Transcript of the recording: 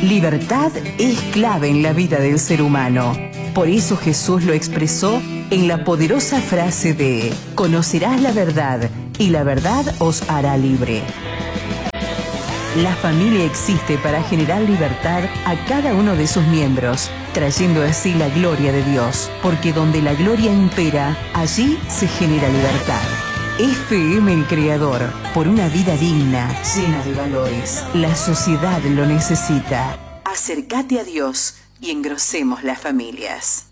Libertad es clave en la vida del ser humano. Por eso Jesús lo expresó en la poderosa frase de: conocerás la verdad y la verdad os hará libre. La familia existe para generar libertad a cada uno de sus miembros, trayendo así la gloria de Dios, porque donde la gloria impera, allí se genera libertad. FM El Creador, por una vida digna, llena de valores. La sociedad lo necesita. Acércate a Dios y engrosemos las familias.